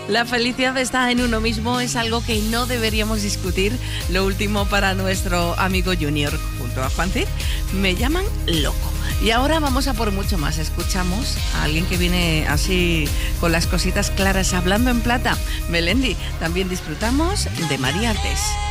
La felicidad está en uno mismo, es algo que no deberíamos discutir. Lo último para nuestro amigo Junior junto a Juan Cid, me llaman loco. Y ahora vamos a por mucho más. Escuchamos a alguien que viene así con las cositas claras, hablando en plata. Melendi, también disfrutamos de María Artés.